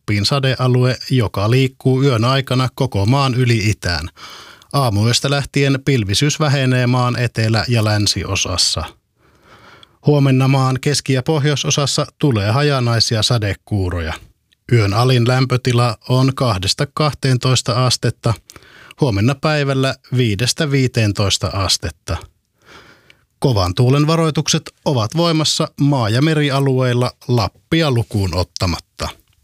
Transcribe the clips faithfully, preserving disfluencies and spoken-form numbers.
Lapin sadealue, joka liikkuu yön aikana koko maan yli itään. Aamuyöstä lähtien pilvisyys vähenee maan etelä- ja länsiosassa. Huomenna maan keski- ja pohjoisosassa tulee hajanaisia sadekuuroja. Yön alin lämpötila on kahdesta kahteentoista astetta, huomenna päivällä viidestä viiteentoista astetta. Kovan tuulen varoitukset ovat voimassa maa- ja merialueilla Lappia lukuun ottamatta.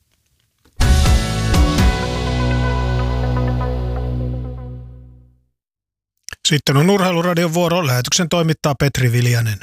Sitten on Urheiluradion vuoro. Lähetyksen toimittaa Petri Viljanen.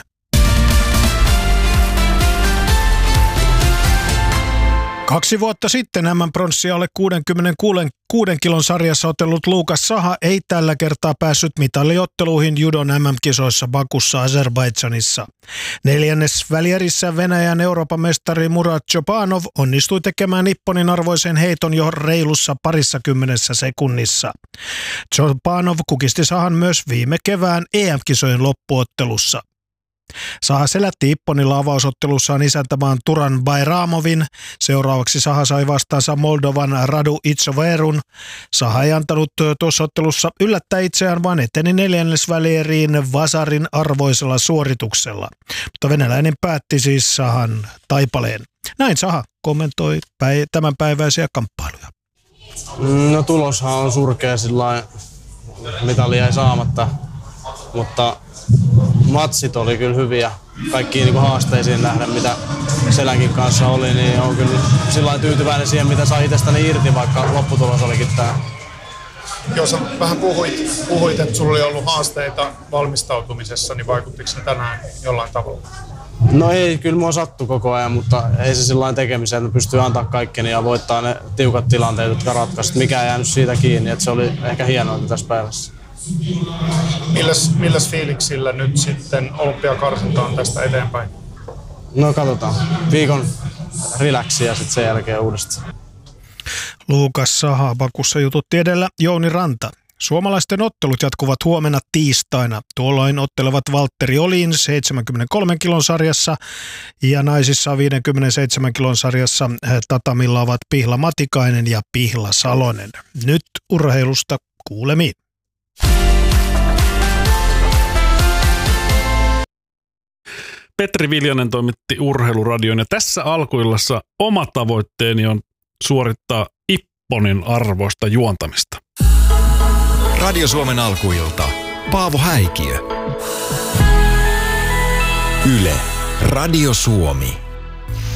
Kaksi vuotta sitten M M-pronssia alle kuudenkymmenenkuuden kilon sarjassa otellut Lukas Saha ei tällä kertaa päässyt mitaliotteluihin judon M M-kisoissa Bakussa Azerbaidžanissa. Neljännes välierissä Venäjän Euroopan mestari Murat Chobanov onnistui tekemään nipponin arvoisen heiton jo reilussa parissa kymmenessä sekunnissa. Chobanov kukisti Sahan myös viime kevään E M-kisojen loppuottelussa. Saha selätti Ipponilla avausottelussaan isäntämaan Turan Bayramovin. Seuraavaksi Saha sai vastaansa Moldovan Radu Itsoverun. Saha ei antanut tuossa ottelussa yllättää itseään, vaan eteni neljännesvälieriin Vasarin arvoisella suorituksella. Mutta venäläinen päätti siis Sahan taipaleen. Näin Saha kommentoi päi- tämänpäiväisiä kamppailuja. No tuloshan on surkea, sillain mitali jäi saamatta, mutta matsit oli kyllä hyviä. Kaikkiin niin haasteisiin nähdä, mitä Selänkin kanssa oli, niin on kyllä sillä tyytyväinen siihen, mitä sai itsestäni irti, vaikka lopputulos olikin tää. Jos sä vähän puhuit, puhuit, että sulla oli ollut haasteita valmistautumisessa, niin vaikuttiko se tänään jollain tavalla? No ei, kyllä mua sattui koko ajan, mutta ei se sillain tekemiseen, että pystyy antaa kaikkeni ja voittaa ne tiukat tilanteet, jotka ratkaisivat. Mikä ei jäänyt siitä kiinni, että se oli ehkä hienointa tässä päivässä. Milläs, milläs fiiliksillä nyt sitten olympiakarsinta on tästä eteenpäin? No katsotaan. Viikon relaxia ja sitten sen jälkeen uudestaan. Lukas Saha Bakussa jututti edellä Jouni Ranta. Suomalaisten ottelut jatkuvat huomenna tiistaina. Tuolloin ottelevat Valtteri Olin seitsemänkymmentäkolmen kilon sarjassa ja naisissa viisikymmentäseitsemän kilon sarjassa tatamilla ovat Pihla Matikainen ja Pihla Salonen. Nyt urheilusta kuulemiin. Petri Viljanen toimitti Urheiluradion ja tässä alkuillassa oma tavoitteeni on suorittaa Ipponin arvoista juontamista. Radio Suomen alkuilta. Paavo Häikiö. Yle. Radio Suomi.